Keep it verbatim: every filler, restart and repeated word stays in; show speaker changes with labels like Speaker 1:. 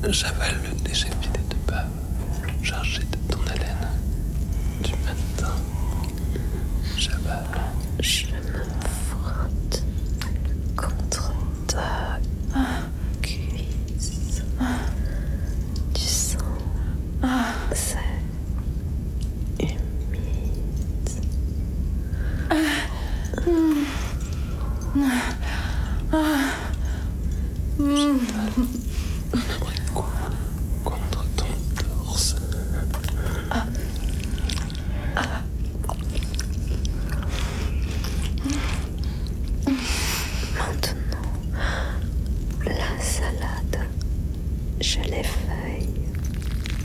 Speaker 1: J'avale le léger filet de bave chargé de ton haleine du matin. J'avale.
Speaker 2: Je me frotte contre ta cuisse. Tu sens c'est humide.
Speaker 1: Un abricot contre ton torse.
Speaker 2: Maintenant, la salade, je l'ai faite.